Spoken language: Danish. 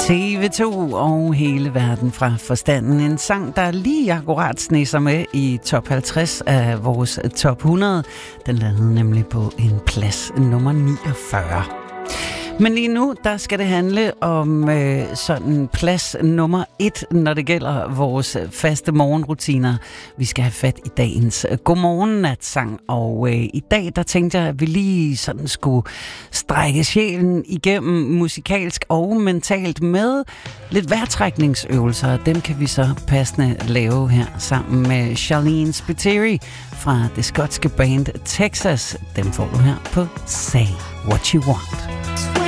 TV2 og hele verden fra forstanden. En sang, der lige akkurat sneser med i top 50 af vores top 100. Den landede nemlig på en plads nummer 49. Men lige nu, der skal det handle om sådan plads nummer 1, når det gælder vores faste morgenrutiner. Vi skal have fat i dagens godmorgen-natsang, og i dag, der tænkte jeg, at vi lige sådan skulle strække sjælen igennem musikalsk og mentalt med lidt vejrtrækningsøvelser. Dem kan vi så passende lave her sammen med Charlene Spiteri fra det skotske band Texas. Dem får du her på Say What You Want.